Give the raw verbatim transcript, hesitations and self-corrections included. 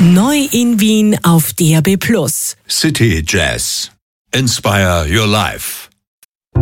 Neu in Wien auf D A B plus. City Jazz. Inspire your life.